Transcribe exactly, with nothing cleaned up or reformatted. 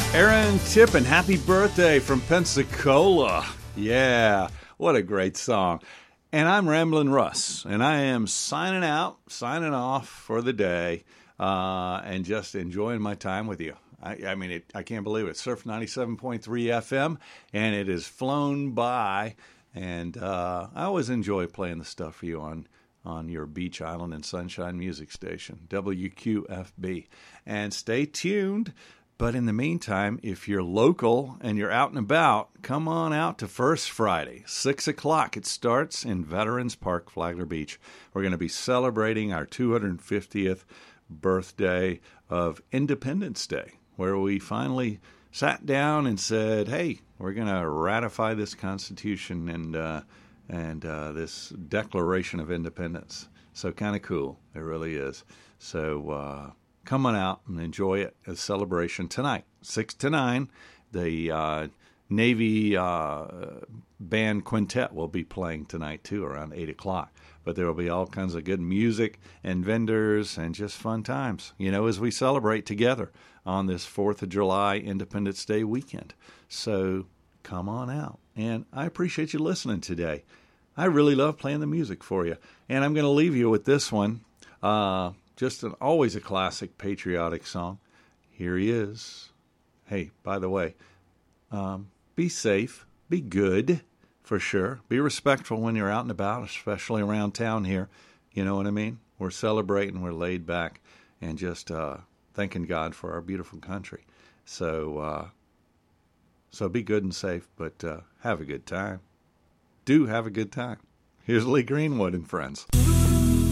Aaron Tippin, happy birthday from Pensacola. Yeah, what a great song. And I'm Ramblin' Russ, and I am signing out, signing off for the day, uh, and just enjoying my time with you. I, I mean, it, I can't believe it. Surf ninety-seven point three F M, and it has flown by. And uh, I always enjoy playing the stuff for you on, on your Beach Island and Sunshine Music Station, W Q F B. And stay tuned. But in the meantime, if you're local and you're out and about, come on out to First Friday, six o'clock. It starts in Veterans Park, Flagler Beach. We're going to be celebrating our two hundred fiftieth birthday of Independence Day, where we finally sat down and said, hey, we're going to ratify this Constitution and uh, and uh, this Declaration of Independence. So kind of cool. It really is. So uh, come on out and enjoy it as a celebration tonight, six to nine. The uh, Navy uh, Band Quintet will be playing tonight, too, around eight o'clock. But there will be all kinds of good music and vendors and just fun times, you know, as we celebrate together on this fourth of July Independence Day weekend. So come on out. And I appreciate you listening today. I really love playing the music for you. And I'm going to leave you with this one. Uh, just an, always a classic patriotic song. Here he is. Hey, by the way, um, be safe, be good. For sure. Be respectful when you're out and about, especially around town here. You know what I mean? We're celebrating, we're laid back, and just uh, thanking God for our beautiful country. So, uh, so be good and safe, but uh, have a good time. Do have a good time. Here's Lee Greenwood and friends.